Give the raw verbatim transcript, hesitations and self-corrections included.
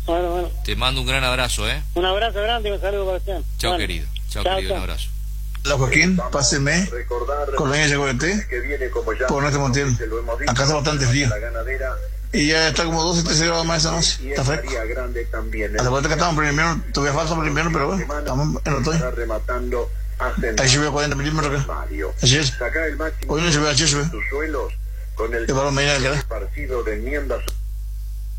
Bueno, bueno. Te mando un gran abrazo, ¿eh? Un abrazo grande y un saludo para usted. Chao, Bueno. querido. Chao, Chao, querido. chao. Un abrazo. Hola Joaquín, páseme Colonia Yaguareté por Norte Montiel. Acá está bastante frío. Y ya está como doce, trece grados más esa noche. Está fresco. A la vuelta que estamos por el invierno, todavía falta por el invierno, pero bueno, estamos en otoño. Ahí llovió cuarenta milímetros acá. Ayer. Hoy no llovió, ayer llovió. Y para los medidas que da.